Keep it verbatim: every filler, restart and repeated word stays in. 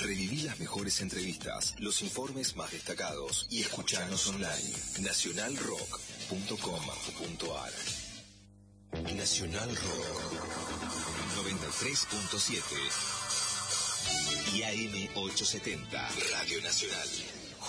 Reviví las mejores entrevistas, los informes más destacados y escuchanos online. nacional rock punto com punto a r. Nacional Rock noventa y tres punto siete y A M ochocientos setenta Radio Nacional.